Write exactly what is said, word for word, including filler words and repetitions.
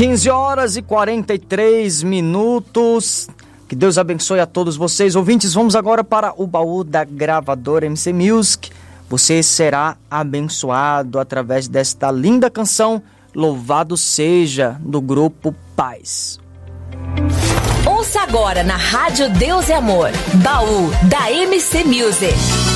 quinze horas e quarenta e três minutos. Que Deus abençoe a todos vocês, ouvintes. Vamos agora para o baú da gravadora M C Music. Você será abençoado através desta linda canção, Louvado Seja, do grupo Paz. Ouça agora na Rádio Deus e Amor, baú da M C Music.